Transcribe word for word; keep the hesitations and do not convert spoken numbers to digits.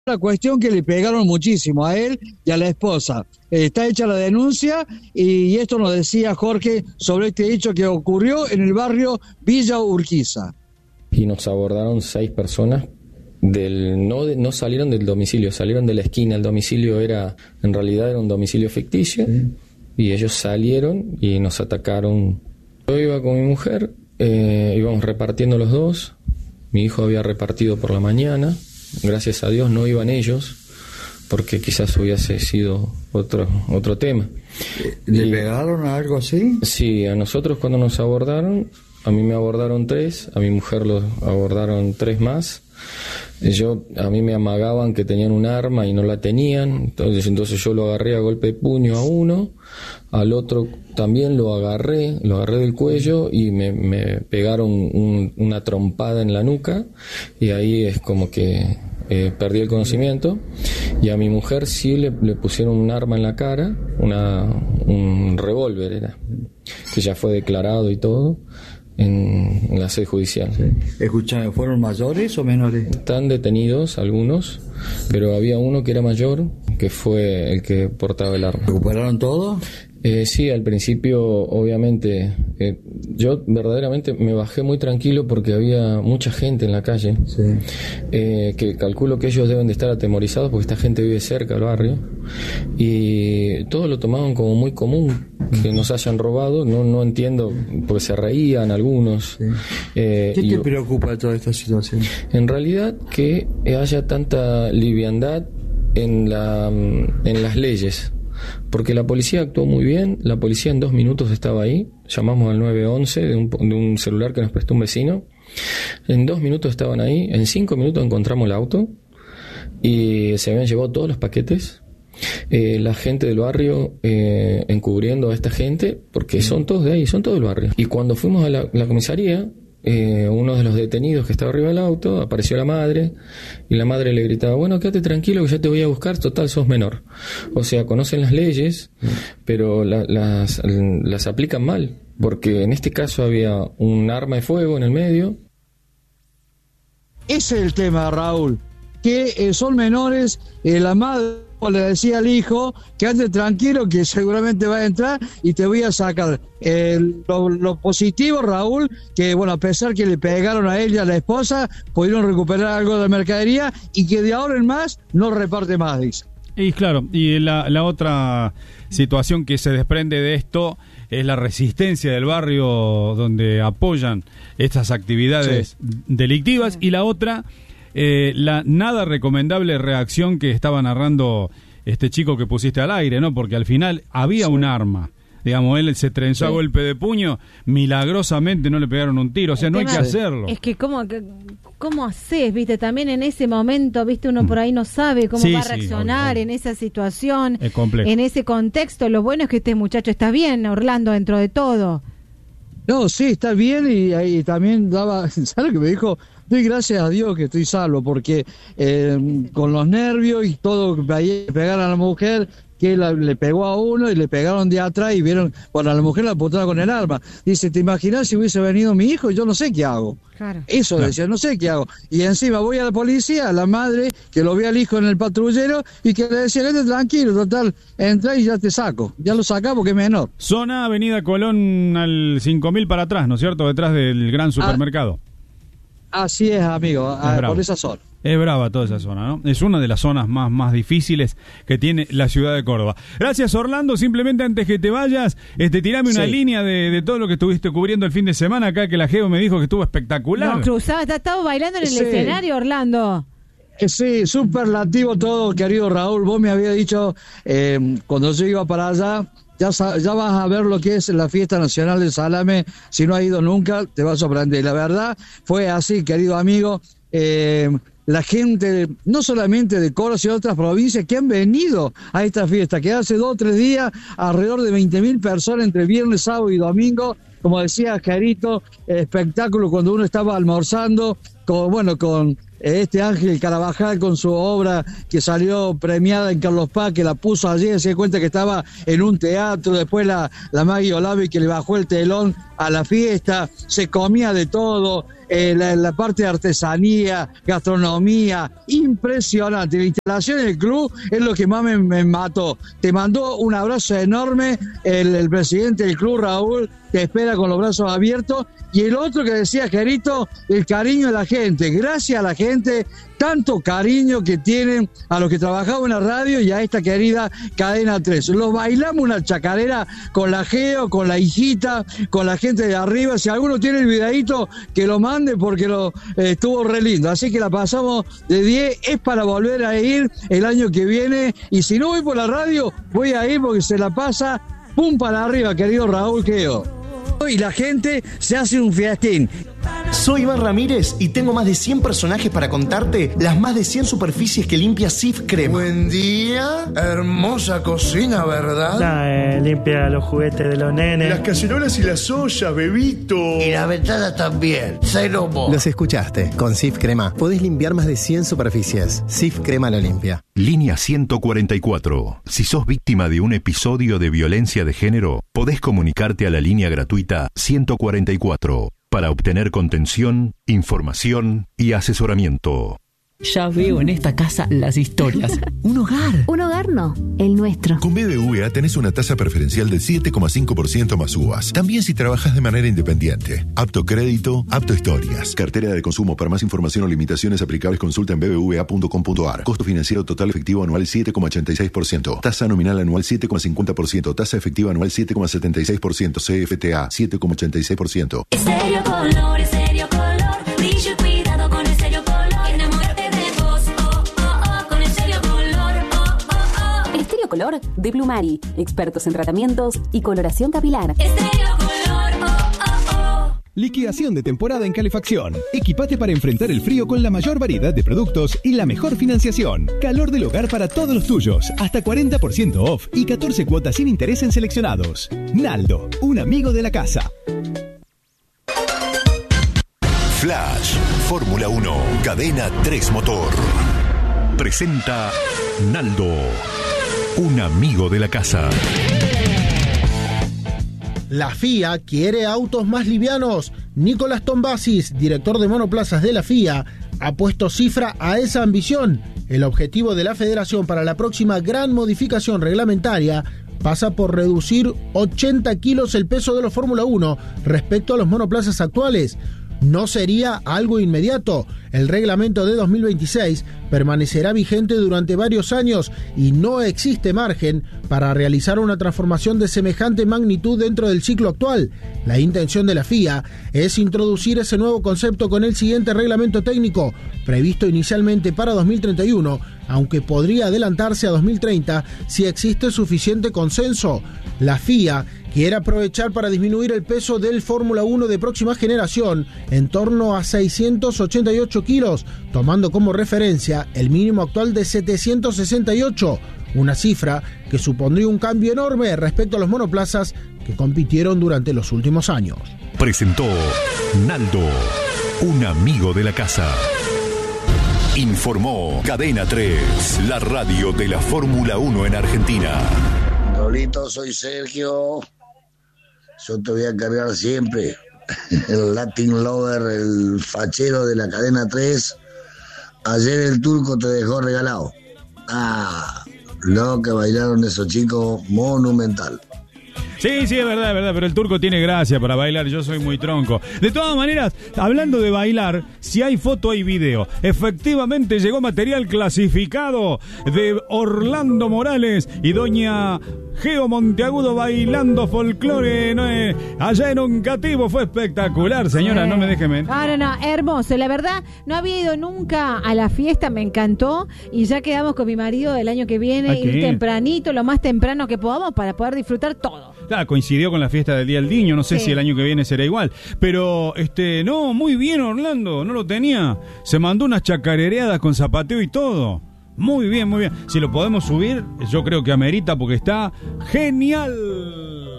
La cuestión que le pegaron muchísimo a él y a la esposa. Eh, está hecha la denuncia y, y esto nos decía Jorge sobre este hecho que ocurrió en el barrio Villa Urquiza. Y nos abordaron seis personas. Del, no, no salieron del domicilio, salieron de la esquina. El domicilio era, en realidad era un domicilio ficticio, sí. Y ellos salieron y nos atacaron. Yo iba con mi mujer, eh, íbamos repartiendo los dos. Mi hijo había repartido por la mañana. Gracias a Dios no iban ellos, porque quizás hubiese sido otro otro tema. ¿Le y, pegaron a algo así? Sí, a nosotros cuando nos abordaron, a mí me abordaron tres, a mi mujer los abordaron tres más. Yo, a mí me amagaban que tenían un arma y no la tenían, entonces, entonces yo lo agarré a golpe de puño a uno, al otro también lo agarré, lo agarré del cuello y me, me pegaron un, una trompada en la nuca y ahí es como que eh, perdí el conocimiento. Y a mi mujer sí le, le pusieron un arma en la cara, una, un revólver era, que ya fue declarado y todo. En, en la sede judicial. Sí. Escuchame, ¿fueron mayores o menores? Están detenidos algunos, pero había uno que era mayor, que fue el que portaba el arma. ¿Recuperaron todo? Eh, sí, al principio, obviamente, eh, yo verdaderamente me bajé muy tranquilo porque había mucha gente en la calle, sí. eh, que calculo que ellos deben de estar atemorizados porque esta gente vive cerca del barrio y todos lo tomaban como muy común que nos hayan robado. No, no entiendo, porque se reían algunos. Sí. Eh, ¿Qué te yo, preocupa de toda esta situación? En realidad que haya tanta liviandad en la en las leyes. Porque la policía actuó muy bien, la policía en dos minutos estaba ahí, llamamos al nueve once de un, de un celular que nos prestó un vecino, en dos minutos estaban ahí, en cinco minutos encontramos el auto y se habían llevado todos los paquetes, eh, la gente del barrio eh, encubriendo a esta gente, porque son todos de ahí, son todos del barrio. Y cuando fuimos a la, la comisaría, Eh, uno de los detenidos que estaba arriba del auto, apareció la madre y la madre le gritaba: bueno, quédate tranquilo que ya te voy a buscar, total sos menor. O sea, conocen las leyes, pero la, las, las aplican mal, porque en este caso había un arma de fuego en el medio. Ese es el tema, Raúl, que eh, son menores, eh, la madre le decía al hijo: quédate tranquilo que seguramente va a entrar y te voy a sacar. Eh, lo, lo positivo, Raúl, que bueno, a pesar que le pegaron a él y a la esposa, pudieron recuperar algo de la mercadería y que de ahora en más no reparte más, dice. Y claro, y la, la otra situación que se desprende de esto es la resistencia del barrio donde apoyan estas actividades sí. delictivas, y la otra, Eh, la nada recomendable reacción que estaba narrando este chico que pusiste al aire, ¿no? Porque al final había sí. un arma. Digamos, él se trenzó sí. a golpe de puño, milagrosamente no le pegaron un tiro, o sea, el no hay que hacerlo. Es que cómo, cómo haces, viste, también en ese momento, viste, uno por ahí no sabe cómo sí, va a reaccionar sí, en esa situación, en ese contexto. Lo bueno es que este muchacho está bien, Orlando, dentro de todo. No, sí, está bien, y, y también daba, ¿sabes lo que me dijo? Doy gracias a Dios que estoy salvo, porque eh, con los nervios y todo, pegar a la mujer, que la, le pegó a uno y le pegaron de atrás y vieron, bueno, a la mujer la apuntaron con el arma. Dice, ¿te imaginas si hubiese venido mi hijo? Yo no sé qué hago. Claro. Eso claro. decía, no sé qué hago. Y encima voy a la policía, a la madre, que lo ve al hijo en el patrullero y que le decía, quédate tranquilo, total, entra y ya te saco. Ya lo saca porque es menor. Zona Avenida Colón al cinco mil para atrás, ¿no es cierto? Detrás del gran supermercado. Ah, así es, amigo, a, por esa zona. Es brava toda esa zona, ¿no? Es una de las zonas más, más difíciles que tiene la ciudad de Córdoba. Gracias, Orlando. Simplemente antes que te vayas, este, tirame una sí. línea de, de todo lo que estuviste cubriendo el fin de semana acá, que la Geo me dijo que estuvo espectacular. No, cruzaba, está todo bailando en el sí. escenario, Orlando. Sí, superlativo todo, querido Raúl. Vos me habías dicho, eh, cuando yo iba para allá, ya, ya vas a ver lo que es la fiesta nacional del salame. Si no has ido nunca, te va a sorprender. La verdad, fue así, querido amigo. Eh, la gente, no solamente de Córdoba, sino de otras provincias que han venido a esta fiesta, que hace dos o tres días, alrededor de veinte mil personas entre viernes, sábado y domingo. Como decía Jarito, espectáculo cuando uno estaba almorzando, con, bueno, con este Ángel Carabajal con su obra que salió premiada en Carlos Paz, que la puso allí, se dio cuenta que estaba en un teatro. Después la, la Maggie Olavi, que le bajó el telón a la fiesta, se comía de todo. eh, la, la parte de artesanía, gastronomía, impresionante. La instalación del club es lo que más me, me mató. Te mandó un abrazo enorme el, el presidente del club, Raúl, te espera con los brazos abiertos. Y el otro que decía, Gerito, el cariño de la gente. Gracias a la gente, tanto cariño que tienen a los que trabajaban en la radio y a esta querida Cadena tres. Los bailamos una chacarera con la Geo, con la hijita, con la gente de arriba. Si alguno tiene el videíto, que lo mande porque lo eh, estuvo re lindo. Así que la pasamos de diez, es para volver a ir el año que viene. Y si no voy por la radio, voy a ir porque se la pasa pum para arriba, querido Raúl Geo. Y la gente se hace un fiestín. Soy Iván Ramírez y tengo más de cien personajes para contarte las más de cien superficies que limpia Cif Crema. Buen día, hermosa cocina, ¿verdad? Nah, eh, limpia los juguetes de los nenes. Las cacerolas y las ollas, bebito. Y las ventanas también. Ceromo. Los escuchaste. Con Cif Crema podés limpiar más de cien superficies. Cif Crema lo limpia. Línea ciento cuarenta y cuatro. Si sos víctima de un episodio de violencia de género, podés comunicarte a la línea gratuita ciento cuarenta y cuatro para obtener contención, información y asesoramiento. Ya veo en esta casa las historias. Un hogar. Un hogar no, el nuestro. Con B B V A tenés una tasa preferencial del siete coma cinco por ciento más U V A S. También si trabajas de manera independiente. Apto crédito, apto historias. Cartera de consumo. Para más información o limitaciones aplicables, consulta en b b v a punto com punto a r. Costo financiero total efectivo anual siete coma ochenta y seis por ciento. Tasa nominal anual siete coma cincuenta por ciento. Tasa efectiva anual siete coma setenta y seis por ciento. C F T A siete coma ochenta y seis por ciento. Estéreo Color, Estéreo Color. Brillo y cuidado con Estéreo Color. Enamórate de vos, oh, oh, oh, con Estéreo Color, oh, oh, oh. Estéreo Color de Plumari. Expertos en tratamientos y coloración capilar. Estéreo Color, oh, oh, oh. Liquidación de temporada en calefacción. Equipate para enfrentar el frío con la mayor variedad de productos y la mejor financiación. Calor del hogar para todos los tuyos. Hasta cuarenta por ciento off y catorce cuotas sin interés en seleccionados. Naldo, un amigo de la casa. Flash, Fórmula uno, Cadena tres Motor. Presenta Naldo, un amigo de la casa. La F I A quiere autos más livianos. Nicolás Tombasis, director de monoplazas de la F I A, ha puesto cifra a esa ambición. El objetivo de la federación para la próxima gran modificación reglamentaria pasa por reducir ochenta kilos el peso de los Fórmula uno respecto a los monoplazas actuales. No sería algo inmediato. El reglamento de dos mil veintiséis permanecerá vigente durante varios años y no existe margen para realizar una transformación de semejante magnitud dentro del ciclo actual. La intención de la F I A es introducir ese nuevo concepto con el siguiente reglamento técnico, previsto inicialmente para dos mil treinta y uno, aunque podría adelantarse a dos mil treinta si existe suficiente consenso. La F I A quiere aprovechar para disminuir el peso del Fórmula uno de próxima generación en torno a seiscientos ochenta y ocho kilos, tomando como referencia el mínimo actual de setecientos sesenta y ocho, una cifra que supondría un cambio enorme respecto a los monoplazas que compitieron durante los últimos años. Presentó Naldo, un amigo de la casa. Informó Cadena tres, la radio de la Fórmula uno en Argentina. Rolito, soy Sergio. Yo te voy a cargar siempre. El Latin Lover, el fachero de la Cadena tres. Ayer el Turco te dejó regalado. Ah, lo que bailaron esos chicos, monumental. Sí, sí, es verdad, es verdad, pero el Turco tiene gracia para bailar, yo soy muy tronco. De todas maneras, hablando de bailar, si hay foto hay video. Efectivamente llegó material clasificado de Orlando Morales y doña Geo Monteagudo bailando folclore, ¿no? eh, allá en Oncativo. Fue espectacular, señora, eh. no me deje mentir. No, no, no, hermoso, la verdad, no había ido nunca a la fiesta, me encantó, y ya quedamos con mi marido el año que viene, ir tempranito, lo más temprano que podamos para poder disfrutar todo. Claro, coincidió con la fiesta del Día del Niño, no sé sí. si el año que viene será igual, pero este, no, muy bien Orlando, no lo tenía, se mandó unas chacarereadas con zapateo y todo, muy bien, muy bien, si lo podemos subir, yo creo que amerita porque está genial.